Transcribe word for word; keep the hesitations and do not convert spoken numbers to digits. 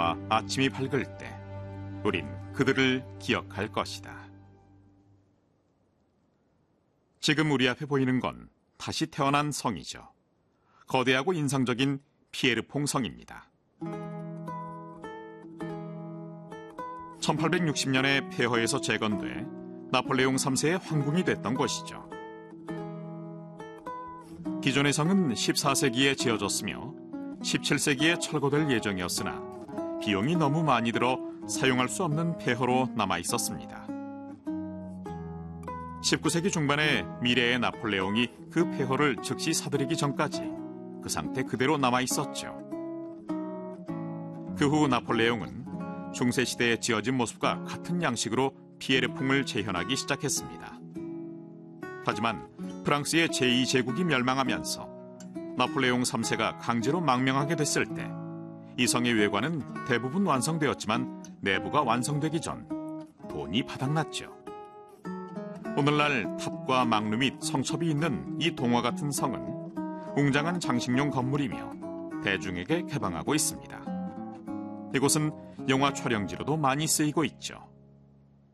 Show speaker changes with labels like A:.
A: 때와 아침이 밝을 때 우린 그들을 기억할 것이다. 지금 우리 앞에 보이는 건 다시 태어난 성이죠. 거대하고 인상적인 피에르퐁 성입니다. 천팔백육십 년에 폐허에서 재건돼 나폴레옹 삼 세의 황궁이 됐던 곳이죠. 기존의 성은 십사 세기에 지어졌으며 십칠 세기에 철거될 예정이었으나 비용이 너무 많이 들어 사용할 수 없는 폐허로 남아 있었습니다. 십구 세기 중반에 미래의 나폴레옹이 그 폐허를 즉시 사들이기 전까지 그 상태 그대로 남아 있었죠. 그 후 나폴레옹은 중세시대에 지어진 모습과 같은 양식으로 피에르퐁을 재현하기 시작했습니다. 하지만 프랑스의 제이 제국이 멸망하면서 나폴레옹 삼 세가 강제로 망명하게 됐을 때 이 성의 외관은 대부분 완성되었지만 내부가 완성되기 전 돈이 바닥났죠. 오늘날 탑과 망루 및 성첩이 있는 이 동화 같은 성은 웅장한 장식용 건물이며 대중에게 개방하고 있습니다. 이곳은 영화 촬영지로도 많이 쓰이고 있죠.